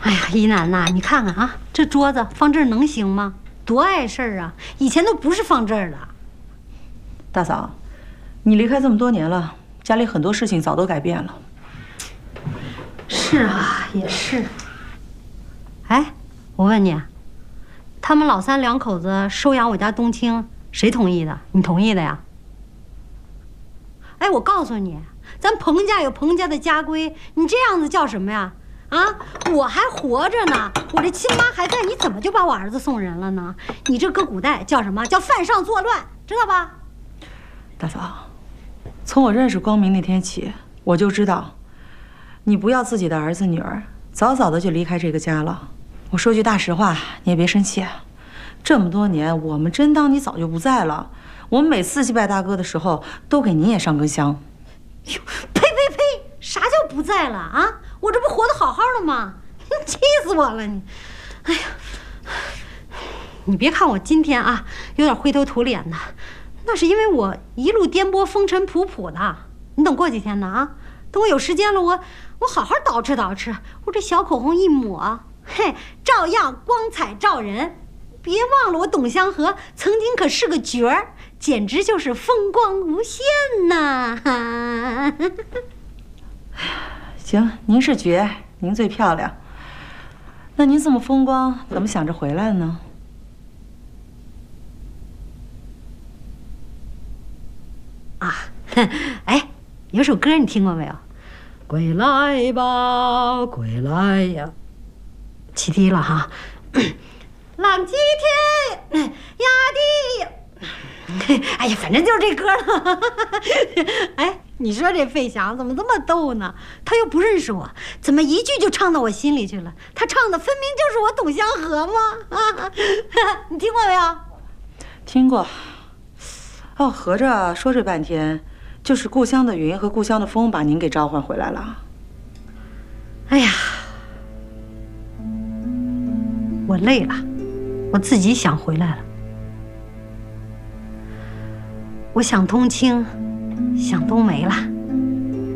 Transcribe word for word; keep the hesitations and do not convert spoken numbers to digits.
哎呀，一楠呐，你看看啊，这桌子放这儿能行吗？多碍事儿啊！以前都不是放这儿的。 大嫂，你离开这么多年了，家里很多事情早都改变了。 是啊，也是。哎，我问你，他们老三两口子收养我家冬青，谁同意的？你同意的呀？哎，我告诉你，咱彭家有彭家的家规，你这样子叫什么呀？啊，我还活着呢，我这亲妈还在，你怎么就把我儿子送人了呢？你这搁古代叫什么？叫犯上作乱，知道吧？ 大嫂，从我认识光明那天起，我就知道，你不要自己的儿子女儿，早早的就离开这个家了。我说句大实话，你也别生气。这么多年，我们真当你早就不在了。我们每次祭拜大哥的时候，都给您也上根香。 哟，呸呸呸！啥叫不在了啊？我这不活得好好的吗？气死我了你！哎呀，你别看我今天啊有点灰头土脸的，那是因为我一路颠簸风尘仆仆的。你等过几天呢啊？等我有时间了，我我好好捯饬捯饬，我这小口红一抹，嘿，照样光彩照人。别忘了我董香河曾经可是个角儿，简直就是风光无限呐！ 行，您是绝，您最漂亮。那您这么风光，怎么想着回来呢？ 啊，哎，有首歌你听过没有？归来吧，归来呀！起低了哈。浪迹天涯地，哎呀，反正就是这歌了。哎，你说这费翔怎么这么逗呢？他又不认识我，怎么一句就唱到我心里去了？他唱的分明就是我董香河吗？啊，你听过没有？ 听过。哦，合着说这半天，就是故乡的云和故乡的风把您给召唤回来了。 哎呀，我累了。我自己想回来了，我想冬青，想冬梅了。